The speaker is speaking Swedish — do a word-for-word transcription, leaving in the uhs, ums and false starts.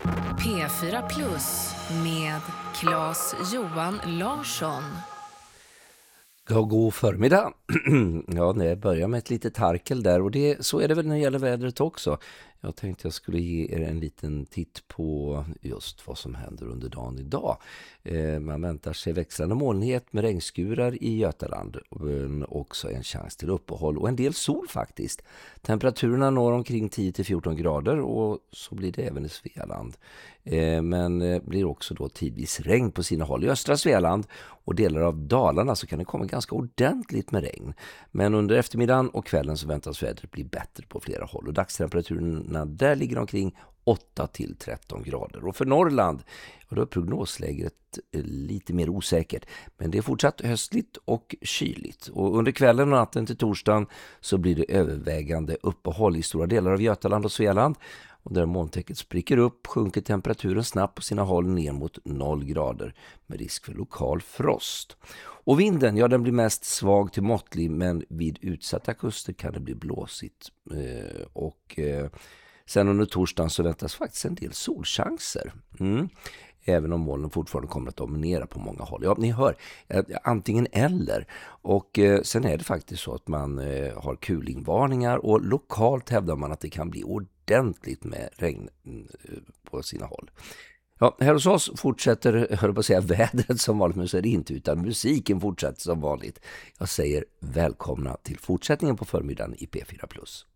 P fyra Plus med Claes Johan Larsson. Ja, god förmiddag. Ja, det börjar med ett litet harkel där och det, så är det väl när det gäller vädret också. Jag tänkte jag skulle ge er en liten titt på just vad som händer under dagen idag. Eh, man väntar sig växlande molnighet med regnskurar i Götaland. Men också en chans till uppehåll och en del sol faktiskt. Temperaturerna når omkring tio till fjorton grader och så blir det även i Svealand. Eh, men eh, blir också då tidvis regn på sina håll. I östra Svealand och delar av Dalarna så kan det komma ganska ordentligt med regn. Men under eftermiddagen och kvällen så väntas vädret bli bättre på flera håll. Och dagstemperaturen där ligger omkring åtta till tretton grader. Och för Norrland, ja, då är prognosläget lite mer osäkert. Men det är fortsatt höstligt och kyligt. Och under kvällen och natten till torsdagen så blir det övervägande uppehåll i stora delar av Götaland och Svealand. Och där molntäcket spricker upp sjunker temperaturen snabbt på sina håll ner mot noll grader med risk för lokal frost. Och vinden, ja, den blir mest svag till måttlig, men vid utsatta kuster kan det bli blåsigt. Eh, och eh, sen under torsdagen så väntas faktiskt en del solchanser. Mm. Även om molnen fortfarande kommer att dominera på många håll. Ja, ni hör, eh, antingen eller. Och eh, sen är det faktiskt så att man eh, har kulingvarningar och lokalt hävdar man att det kan bli ordentligt med regn eh, på sina håll. Ja, här hos oss fortsätter, hör på att säga, vädret som vanligt, men så är det inte, utan musiken fortsätter som vanligt. Jag säger välkomna till fortsättningen på förmiddagen i P fyra Plus.